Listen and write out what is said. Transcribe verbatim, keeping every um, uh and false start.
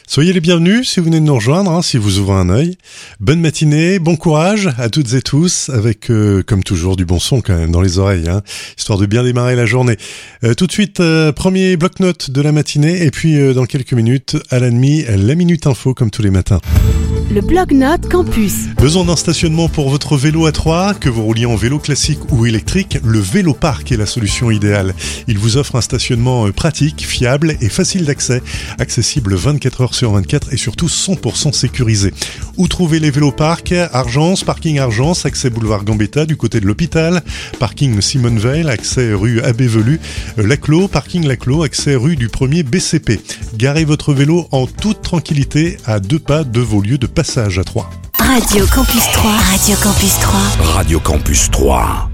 Soyez les bienvenus si vous venez de nous rejoindre, hein, si vous ouvrez un œil. Bonne matinée, bon courage à toutes et tous, avec euh, comme toujours du bon son quand même dans les oreilles, hein, histoire de bien démarrer la journée. Euh, tout de suite, euh, premier bloc-notes de la matinée, et puis euh, dans quelques minutes, à la demi, la Minute Info comme tous les matins. Le bloc-notes campus. Besoin d'un stationnement pour votre vélo à trois, que vous rouliez en vélo classique ou électrique, le Véloparc est la solution idéale. Il vous offre un stationnement pratique, fiable et facile d'accès, accessible vingt-quatre heures sur vingt-quatre et surtout cent pour cent sécurisé. Où trouver les Véloparcs ? Argence, parking Argence, accès boulevard Gambetta du côté de l'hôpital, parking Simone Veil, accès rue Abbé Velu, Laclos, parking Laclos, accès rue du premier B C P. Garez votre vélo en toute tranquillité à deux pas de vos lieux de passage à Troyes. Radio Campus trois. Radio Campus trois. Radio Campus trois.